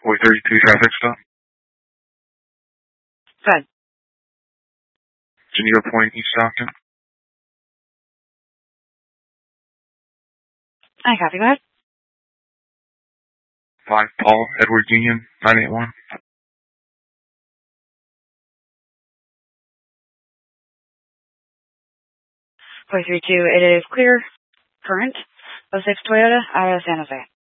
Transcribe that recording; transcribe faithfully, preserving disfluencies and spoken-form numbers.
four thirty-two traffic stop. Good. Geneva Point, East Stockton. I copy, go ahead. five Paul Edward Union, nine eight one. four three two, it is clear current oh six Toyota out of San Jose.